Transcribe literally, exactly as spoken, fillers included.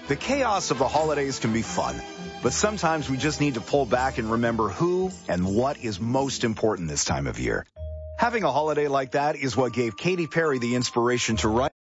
The chaos of the holidays can be fun, but sometimes we just need to pull back and remember who and what is most important this time of year. Having a holiday like that is what gave Katy Perry the inspiration to write